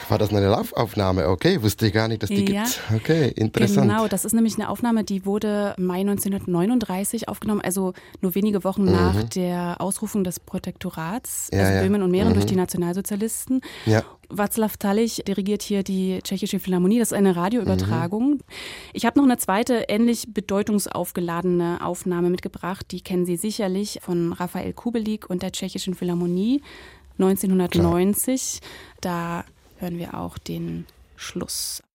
war das eine Live-Aufnahme? Okay, wusste ich gar nicht, dass die gibt. Okay, interessant. Genau, das ist nämlich eine Aufnahme, die wurde Mai 1939 aufgenommen, also nur wenige Wochen nach der Ausrufung des Protektorats, Böhmen und Mähren durch die Nationalsozialisten. Ja. Václav Talich dirigiert hier die Tschechische Philharmonie, das ist eine Radioübertragung. Ich habe noch eine zweite, ähnlich bedeutungsaufgeladene Aufnahme mitgebracht, die kennen Sie sicherlich, von Rafael Kubelik und der Tschechischen Philharmonie 1990. Klar. Da hören wir auch den Schluss.